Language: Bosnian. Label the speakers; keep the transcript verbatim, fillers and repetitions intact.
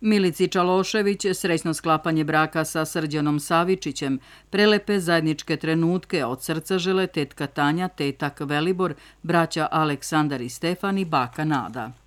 Speaker 1: Milici Čalošević srećno sklapanje braka sa Srđanom Savičićem, prelepe zajedničke trenutke od srca žele tetka Tanja, tetak Velibor, braća Aleksandar i Stefan i baka Nada.